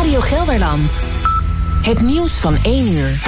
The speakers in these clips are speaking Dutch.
Radio Gelderland. Het nieuws van 1 uur.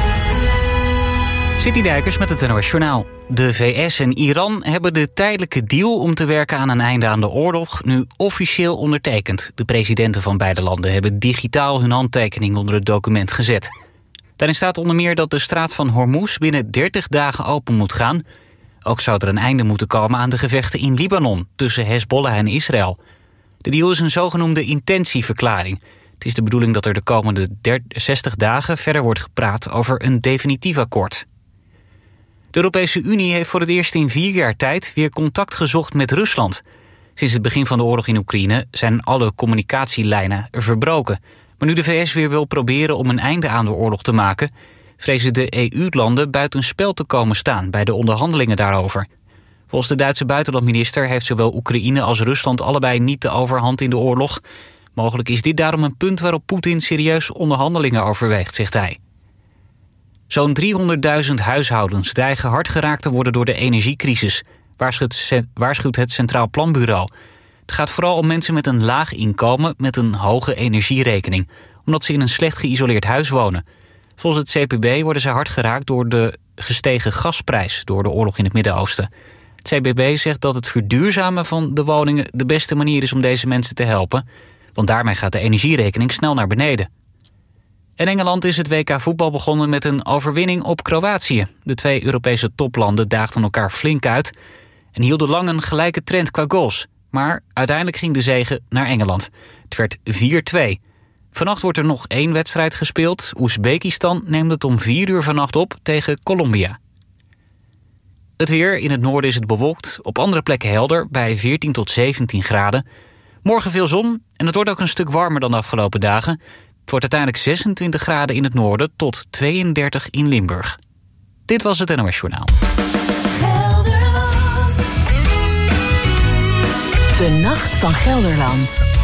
City Dijkers met het NOS Journaal. De VS en Iran hebben de tijdelijke deal om te werken aan een einde aan de oorlog nu officieel ondertekend. De presidenten van beide landen hebben digitaal hun handtekening onder het document gezet. Daarin staat onder meer dat de straat van Hormuz binnen 30 dagen open moet gaan. Ook zou er een einde moeten komen aan de gevechten in Libanon tussen Hezbollah en Israël. De deal is een zogenoemde intentieverklaring. Het is de bedoeling dat er de komende 60 dagen verder wordt gepraat over een definitief akkoord. De Europese Unie heeft voor het eerst in 4 jaar tijd weer contact gezocht met Rusland. Sinds het begin van de oorlog in Oekraïne zijn alle communicatielijnen verbroken. Maar nu de VS weer wil proberen om een einde aan de oorlog te maken, vrezen de EU-landen buitenspel te komen staan bij de onderhandelingen daarover. Volgens de Duitse buitenlandminister heeft zowel Oekraïne als Rusland allebei niet de overhand in de oorlog. Mogelijk is dit daarom een punt waarop Poetin serieus onderhandelingen overweegt, zegt hij. Zo'n 300.000 huishoudens dreigen hard geraakt te worden door de energiecrisis, waarschuwt het Centraal Planbureau. Het gaat vooral om mensen met een laag inkomen met een hoge energierekening, omdat ze in een slecht geïsoleerd huis wonen. Volgens het CPB worden ze hard geraakt door de gestegen gasprijs door de oorlog in het Midden-Oosten. Het CPB zegt dat het verduurzamen van de woningen de beste manier is om deze mensen te helpen, want daarmee gaat de energierekening snel naar beneden. In Engeland is het WK voetbal begonnen met een overwinning op Kroatië. De 2 Europese toplanden daagden elkaar flink uit en hielden lang een gelijke trend qua goals. Maar uiteindelijk ging de zege naar Engeland. Het werd 4-2. Vannacht wordt er nog 1 wedstrijd gespeeld. Oezbekistan neemt het om 4 uur vannacht op tegen Colombia. Het weer, in het noorden is het bewolkt. Op andere plekken helder, bij 14 tot 17 graden. Morgen veel zon en het wordt ook een stuk warmer dan de afgelopen dagen. Het wordt uiteindelijk 26 graden in het noorden tot 32 in Limburg. Dit was het NOS Journaal. De Nacht van Gelderland.